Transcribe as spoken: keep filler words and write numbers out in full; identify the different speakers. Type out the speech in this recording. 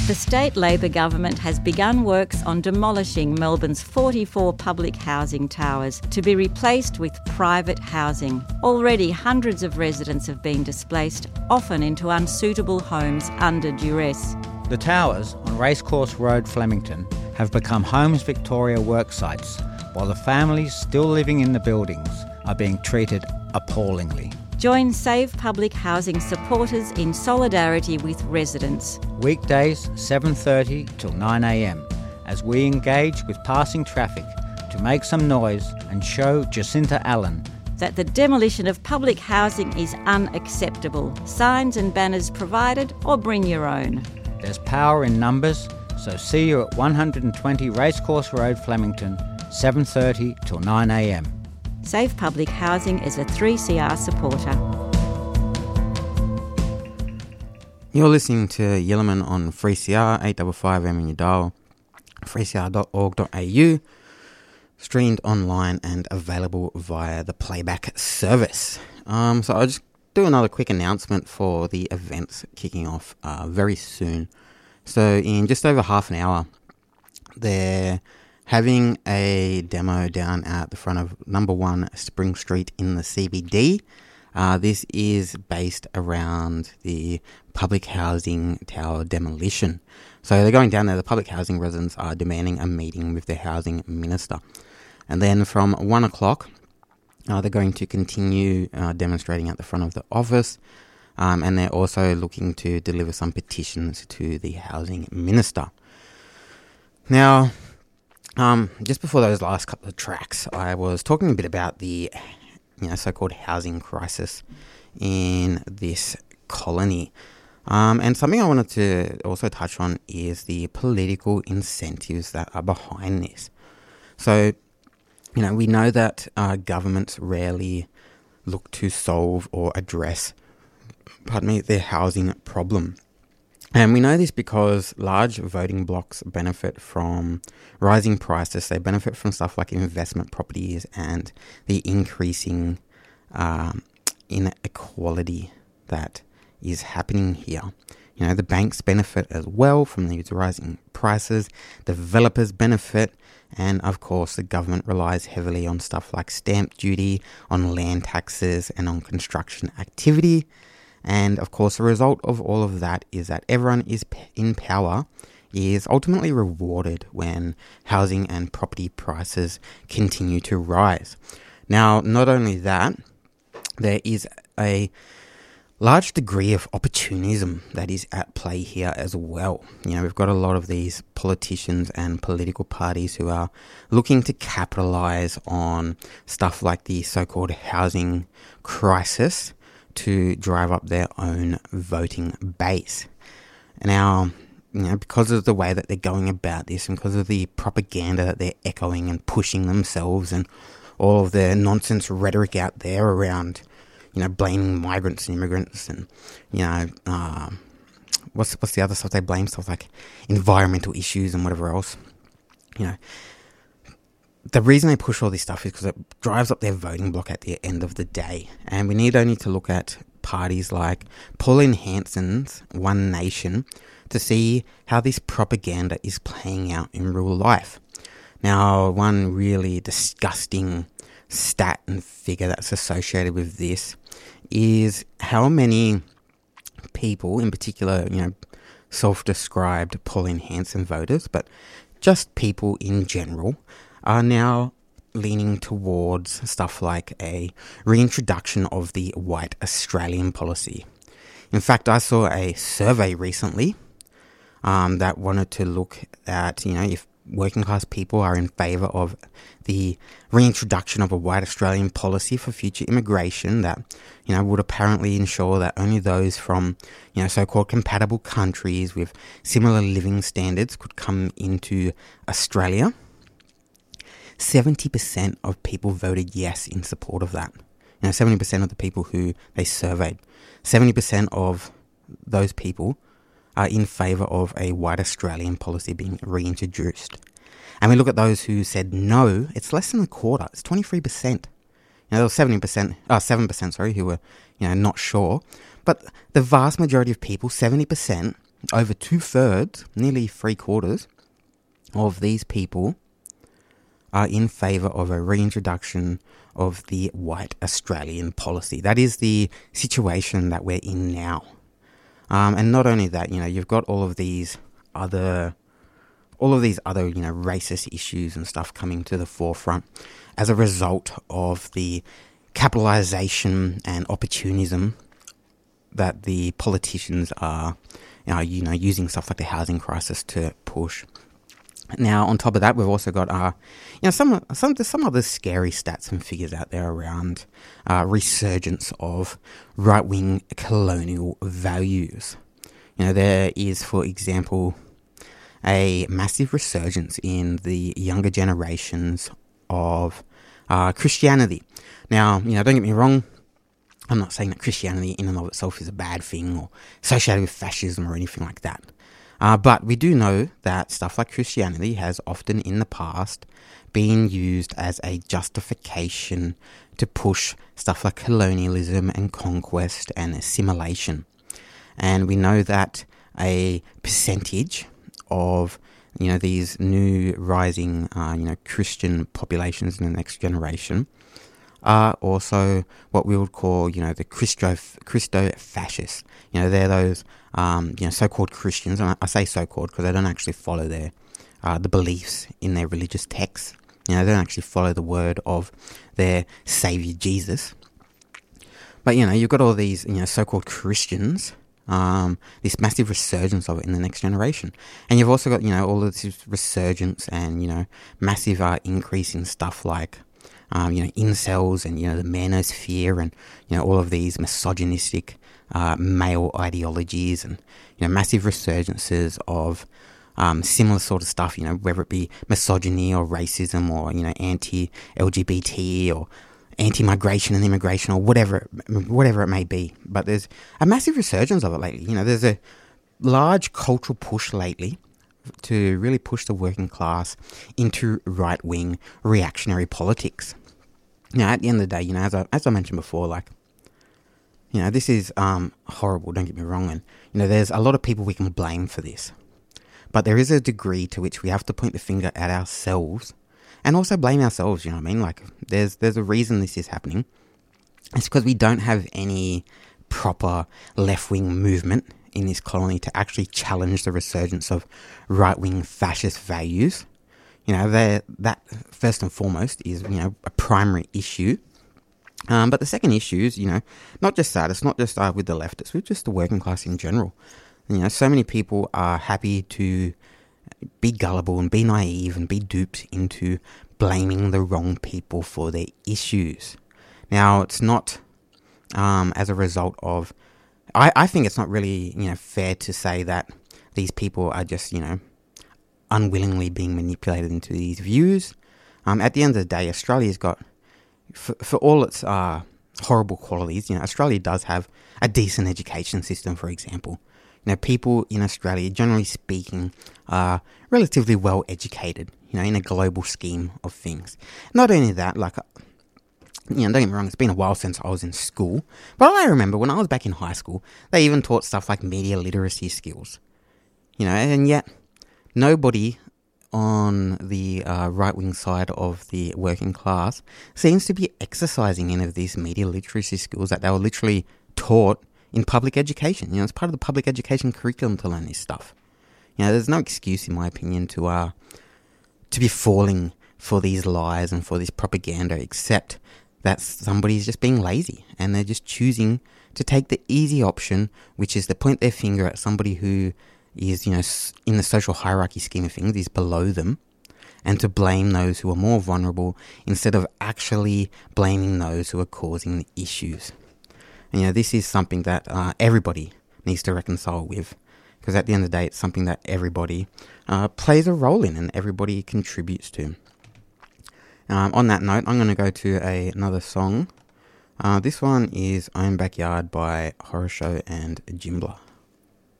Speaker 1: The state Labor government has begun works on demolishing Melbourne's forty-four public housing towers to be replaced with private housing. Already hundreds of residents have been displaced, often into unsuitable homes under duress.
Speaker 2: The towers on Racecourse Road, Flemington, have become Homes Victoria work sites, while the families still living in the buildings are being treated appallingly.
Speaker 1: Join Save Public Housing supporters in solidarity with residents.
Speaker 2: Weekdays seven thirty till nine a m as we engage with passing traffic to make some noise and show Jacinta Allen
Speaker 1: that the demolition of public housing is unacceptable. Signs and banners provided, or bring your own.
Speaker 2: There's power in numbers, so see you at one twenty Racecourse Road, Flemington, seven thirty till nine a m.
Speaker 1: Save Public Housing is a three C R supporter.
Speaker 3: You're listening to Yellowman on three C R, eight fifty-five M in your dial, three c r dot org dot a u, streamed online and available via the playback service. Um, so I'll just do another quick announcement for the events kicking off uh, very soon. So in just over half an hour, they're having a demo down at the front of number one Spring Street in the C B D. Uh, this is based around the public housing tower demolition. So they're going down there. The public housing residents are demanding a meeting with their housing minister. And then from one o'clock, uh, they're going to continue uh, demonstrating at the front of the office. Um, and they're also looking to deliver some petitions to the housing minister. Now, Um, just before those last couple of tracks, I was talking a bit about the, you know, so-called housing crisis in this colony. Um, and something I wanted to also touch on is the political incentives that are behind this. So, you know, we know that uh, governments rarely look to solve or address, pardon me, their housing problem. And we know this because large voting blocks benefit from rising prices. They benefit from stuff like investment properties and the increasing um, inequality that is happening here. You know, the banks benefit as well from these rising prices. Developers benefit. And of course, the government relies heavily on stuff like stamp duty, on land taxes, and on construction activity. And of course, the result of all of that is that everyone is in power is ultimately rewarded when housing and property prices continue to rise. Now, not only that, there is a large degree of opportunism that is at play here as well. You know, we've got a lot of these politicians and political parties who are looking to capitalize on stuff like the so-called housing crisis to drive up their own voting base. Now, you know, because of the way that they're going about this and because of the propaganda that they're echoing and pushing themselves and all of their nonsense rhetoric out there around, you know, blaming migrants and immigrants and, you know, uh, what's what's the other stuff they blame? Stuff like environmental issues and whatever else. You know, the reason they push all this stuff is because it drives up their voting block at the end of the day. And we need only to look at parties like Pauline Hanson's One Nation to see how this propaganda is playing out in real life. Now, one really disgusting stat and figure that's associated with this is how many people, in particular, you know, self-described Pauline Hanson voters, but just people in general, are now leaning towards stuff like a reintroduction of the white Australian policy. In fact, I saw a survey recently um, that wanted to look at, you know, if working class people are in favour of the reintroduction of a white Australian policy for future immigration that, you know, would apparently ensure that only those from, you know, so-called compatible countries with similar living standards could come into Australia. seventy percent of people voted yes in support of that. You know, seventy percent of the people who they surveyed, seventy percent of those people are in favour of a white Australian policy being reintroduced. And we look at those who said no, it's less than a quarter, it's twenty-three percent. You know, there was seventy percent, oh, seven percent, sorry, who were, you know, not sure. But the vast majority of people, seventy percent, over two-thirds, nearly three-quarters, of these people are in favour of a reintroduction of the white Australian policy. That is the situation that we're in now. Um, and not only that, you know, you've got all of these other, all of these other, you know, racist issues and stuff coming to the forefront as a result of the capitalisation and opportunism that the politicians are, you know, you know, using stuff like the housing crisis to push. Now, on top of that, we've also got, uh, you know, some some some other scary stats and figures out there around uh, resurgence of right-wing colonial values. You know, there is, for example, a massive resurgence in the younger generations of uh, Christianity. Now, you know, don't get me wrong, I'm not saying that Christianity in and of itself is a bad thing or associated with fascism or anything like that. Uh, but we do know that stuff like Christianity has often in the past been used as a justification to push stuff like colonialism and conquest and assimilation. And we know that a percentage of, you know, these new rising, uh, you know, Christian populations in the next generation are also what we would call, you know, the Christo Christo-fascists. You know, they're those, um, you know, so-called Christians, and I, I say so-called because they don't actually follow their uh, the beliefs in their religious texts. You know, they don't actually follow the word of their Saviour Jesus. But, you know, you've got all these, you know, so-called Christians, um, this massive resurgence of it in the next generation. And you've also got, you know, all of this resurgence and, you know, massive uh, increase in stuff like, Um, you know, incels and, you know, the manosphere and, you know, all of these misogynistic uh, male ideologies and, you know, massive resurgences of um, similar sort of stuff, you know, whether it be misogyny or racism or, you know, anti-L G B T or anti-migration and immigration or whatever, whatever it may be. But there's a massive resurgence of it lately. You know, there's a large cultural push lately to really push the working class into right-wing reactionary politics. Now, at the end of the day, you know, as I, as I mentioned before, like, you know, this is um, horrible, don't get me wrong, and, you know, there's a lot of people we can blame for this. But there is a degree to which we have to point the finger at ourselves and also blame ourselves, you know what I mean? Like, there's, there's a reason this is happening. It's because we don't have any proper left-wing movement in this colony to actually challenge the resurgence of right-wing fascist values. You know, that first and foremost is, you know, a primary issue. Um, but the second issue is, you know, not just that, it's not just uh, with the left, it's with just the working class in general. You know, so many people are happy to be gullible and be naive and be duped into blaming the wrong people for their issues. Now, it's not um, as a result of I, I think it's not really, you know, fair to say that these people are just, you know, unwillingly being manipulated into these views. Um, at the end of the day, Australia's got, for, for all its uh, horrible qualities, you know, Australia does have a decent education system, for example. You know, people in Australia, generally speaking, are relatively well educated, you know, in a global scheme of things. Not only that, like, you know, don't get me wrong, it's been a while since I was in school, but I remember when I was back in high school, they even taught stuff like media literacy skills, you know, and yet nobody on the uh, right-wing side of the working class seems to be exercising any of these media literacy skills that they were literally taught in public education. You know, it's part of the public education curriculum to learn this stuff. You know, there's no excuse, in my opinion, to uh, to be falling for these lies and for this propaganda, except that somebody's just being lazy and they're just choosing to take the easy option, which is to point their finger at somebody who is, you know, in the social hierarchy scheme of things, is below them, and to blame those who are more vulnerable instead of actually blaming those who are causing the issues. And, you know, this is something that uh, everybody needs to reconcile with, because at the end of the day, it's something that everybody uh, plays a role in and everybody contributes to. Um, on that note, I'm going to go to a, another song. Uh, this one is Own Backyard by Horror Show and Jimbla.